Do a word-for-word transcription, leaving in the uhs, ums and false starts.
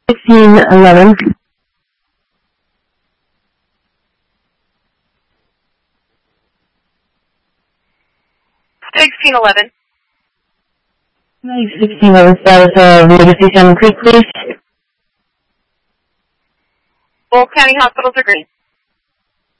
sixteen eleven. sixteen eleven. sixteen eleven status of emergency Salmon Creek, please. Both county hospitals are green.